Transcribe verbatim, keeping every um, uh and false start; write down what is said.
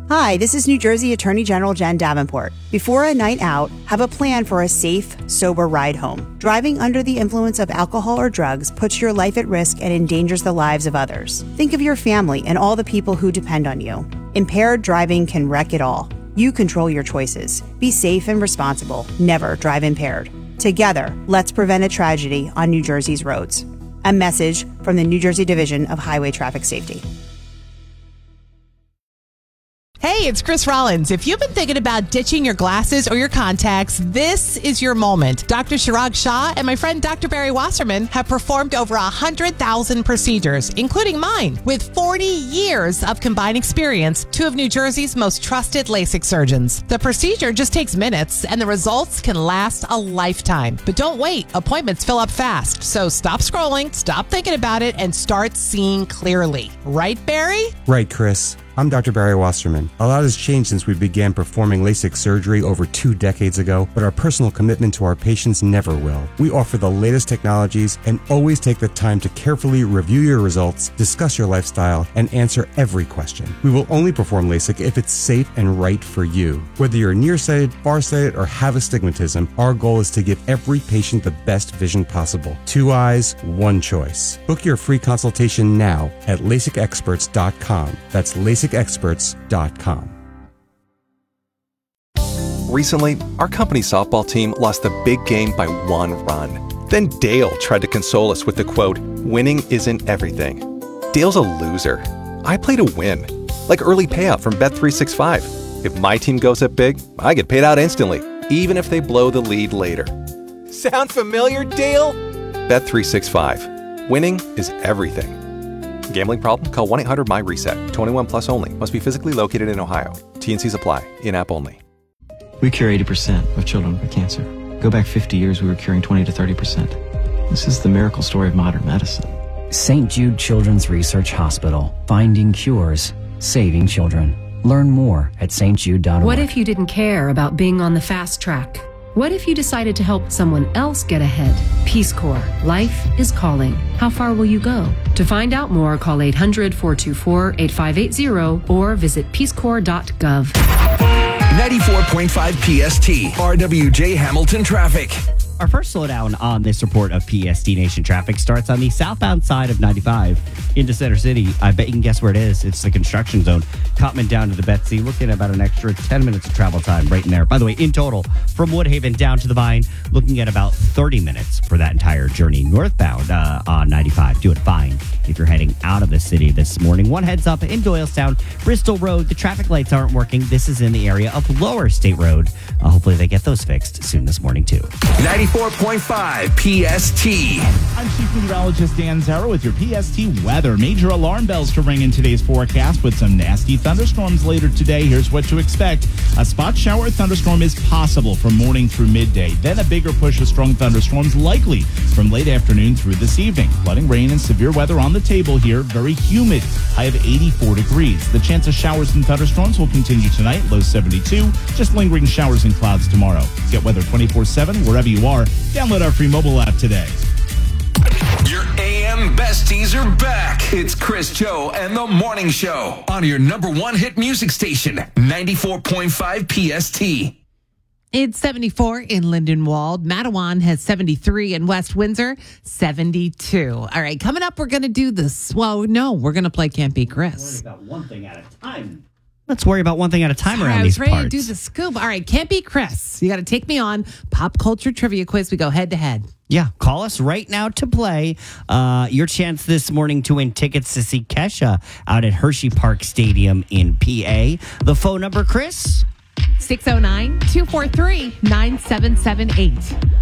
Hi, this is New Jersey Attorney General Jen Davenport. Before a night out, have a plan for a safe, sober ride home. Driving under the influence of alcohol or drugs puts your life at risk and endangers the lives of others. Think of your family and all the people who depend on you. Impaired driving can wreck it all. You control your choices. Be safe and responsible. Never drive impaired. Together, let's prevent a tragedy on New Jersey's roads. A message from the New Jersey Division of Highway Traffic Safety. Hey, it's Chris Rollins. If you've been thinking about ditching your glasses or your contacts, this is your moment. Doctor Chirag Shah and my friend Doctor Barry Wasserman have performed over one hundred thousand procedures, including mine. With forty years of combined experience, two of New Jersey's most trusted LASIK surgeons. The procedure just takes minutes, and the results can last a lifetime. But don't wait. Appointments fill up fast. So stop scrolling, stop thinking about it, and start seeing clearly. Right, Barry? Right, Chris. I'm Doctor Barry Wasserman. A lot has changed since we began performing LASIK surgery over two decades ago, but our personal commitment to our patients never will. We offer the latest technologies and always take the time to carefully review your results, discuss your lifestyle, and answer every question. We will only perform LASIK if it's safe and right for you. Whether you're nearsighted, farsighted, or have astigmatism, our goal is to give every patient the best vision possible. Two eyes, one choice. Book your free consultation now at LASIK experts dot com. That's LASIK experts dot com. Recently, our company softball team lost the big game by one run. Then Dale tried to console us with the quote, "Winning isn't everything." Dale's a loser. I play to win. Like early payout from Bet three sixty-five. If my team goes up big, I get paid out instantly, even if they blow the lead later. Sound familiar, Dale? Bet three sixty-five. Winning is everything. Gambling problem? Call one eight hundred M Y reset. twenty-one plus only. Must be physically located in Ohio. T N Cs apply. In-app only. We cure eighty percent of children with cancer. Go back fifty years, we were curing twenty to thirty percent. This is the miracle story of modern medicine. Saint Jude Children's Research Hospital. Finding cures. Saving children. Learn more at s t jude dot org. What if you didn't care about being on the fast track? What if you decided to help someone else get ahead? Peace Corps. Life is calling. How far will you go? To find out more, call eight hundred, four two four, eight five eight zero or visit peace corps dot gov. ninety-four point five P S T, R W J Hamilton traffic. Our first slowdown on this report of P S T Nation traffic starts on the southbound side of ninety-five into Center City. I bet you can guess where it is. It's the construction zone. Cotman down to the Betsy. Looking at about an extra ten minutes of travel time right in there. By the way, in total, from Woodhaven down to the Vine, looking at about thirty minutes for that entire journey. Northbound uh, on ninety-five, doing fine if you're heading out of the city this morning. One heads up in Doylestown, Bristol Road. The traffic lights aren't working. This is in the area of Lower State Road. Uh, hopefully they get those fixed soon this morning, too. ninety-four point five P S T. I'm Chief Meteorologist Dan Zara with your P S T weather. Major alarm bells to ring in today's forecast with some nasty thunderstorms later today. Here's what to expect. A spot shower thunderstorm is possible from morning through midday. Then a bigger push of strong thunderstorms likely from late afternoon through this evening. Flooding, rain, and severe weather on the table here. Very humid. High of eighty-four degrees. The chance of showers and thunderstorms will continue tonight. Low seventy-two. Just lingering showers and clouds tomorrow. Get weather twenty-four seven wherever you are. Download our free mobile app today. Your A M besties are back. It's Chris, Joe, and the Morning Show on your number one hit music station, ninety-four point five P S T. It's seventy-four in Lindenwold. Matawan has seventy-three in West Windsor, seventy-two. All right, coming up, we're going to do this. Well, no, we're going to play Can't Be Chris. Worry about one thing at a time. Let's worry about one thing at a time Sorry, around I was these ready parts. to do the scoop. All right, Can't Be Chris. You got to take me on pop culture trivia quiz. We go head to head. Yeah, call us right now to play. Uh, your chance this morning to win tickets to see Kesha out at Hershey Park Stadium in P A. The phone number, Chris? six oh nine, two four three, nine seven seven eight.